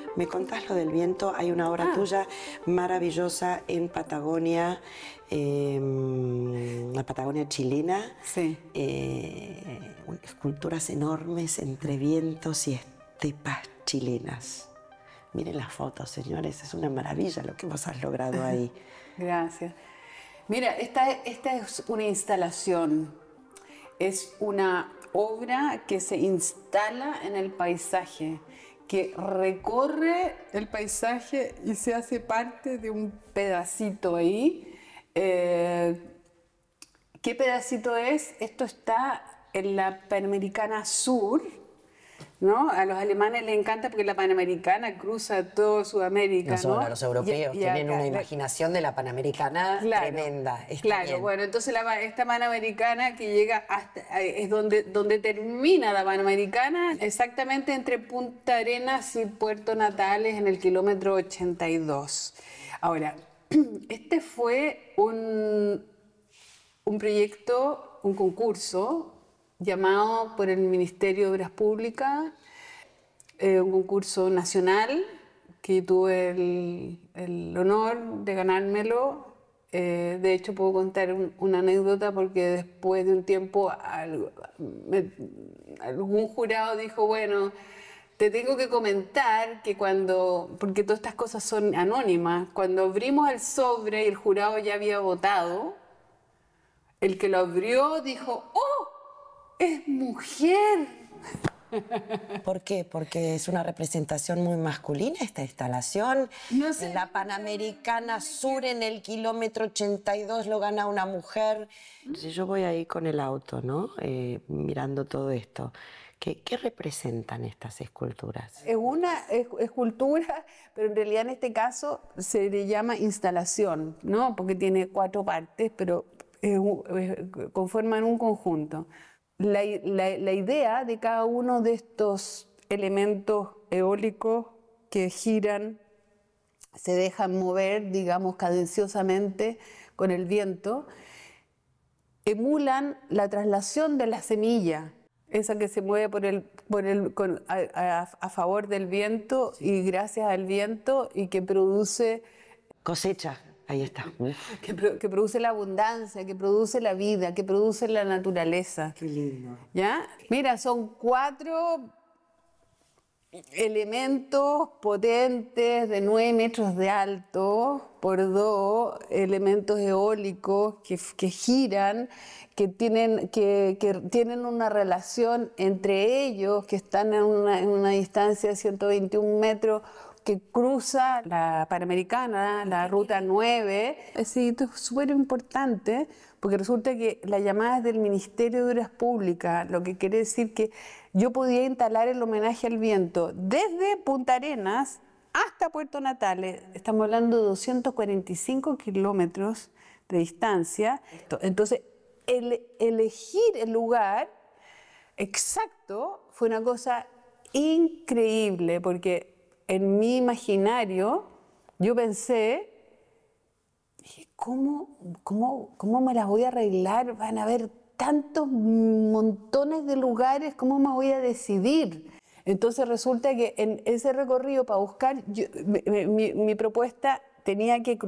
Me contás lo del viento. Hay una obra tuya maravillosa en Patagonia, la Patagonia chilena. Sí. Esculturas enormes entre vientos y estepas chilenas. Miren las fotos, señores, es una maravilla lo que vos has logrado ahí. Gracias. Mira, esta es una instalación, es una obra que se instala en el paisaje, que recorre el paisaje y se hace parte de un pedacito ahí. ¿Qué pedacito es? Esto está en la Panamericana Sur, ¿no? A los alemanes les encanta porque la Panamericana cruza todo Sudamérica, ¿no? Los europeos tienen una imaginación de la Panamericana tremenda. Claro, bueno, entonces esta Panamericana que llega hasta, es donde termina la Panamericana, exactamente entre Punta Arenas y Puerto Natales en el kilómetro 82. Ahora, este fue un proyecto, un concurso llamado por el Ministerio de Obras Públicas, un concurso nacional que tuve el honor de ganármelo. De hecho, puedo contar una anécdota porque después de un tiempo algún jurado dijo, bueno, te tengo que comentar que porque todas estas cosas son anónimas, cuando abrimos el sobre y el jurado ya había votado, el que lo abrió dijo, ¡oh! ¡Es mujer! ¿Por qué? Porque es una representación muy masculina esta instalación. No sé. En la Panamericana Sur, en el kilómetro 82, lo gana una mujer. Si yo voy ahí con el auto, ¿no? Mirando todo esto, ¿qué representan estas esculturas? Es una escultura, pero en realidad en este caso se le llama instalación, ¿no? Porque tiene 4 partes, pero conforman un conjunto. La idea de cada uno de estos elementos eólicos que giran, se dejan mover, digamos, cadenciosamente con el viento, emulan la traslación de la semilla, esa que se mueve a favor del viento y gracias al viento y que produce cosecha. Ahí está. Que produce la abundancia, que produce la vida, que produce la naturaleza. Qué lindo. ¿Ya? Mira, son 4 elementos potentes de 9 metros de alto por 2 elementos eólicos que giran, que tienen una relación entre ellos, que están en una distancia de 121 metros, que cruza la Panamericana, la Ruta 9. Sí, esto es súper importante porque resulta que la llamada es del Ministerio de Obras Públicas, lo que quiere decir que yo podía instalar el homenaje al viento desde Punta Arenas hasta Puerto Natales. Estamos hablando de 245 kilómetros de distancia. Entonces, elegir el lugar exacto fue una cosa increíble porque en mi imaginario, yo pensé, ¿cómo me las voy a arreglar? Van a haber tantos montones de lugares, ¿cómo me voy a decidir? Entonces resulta que en ese recorrido para buscar, mi propuesta tenía que cruzar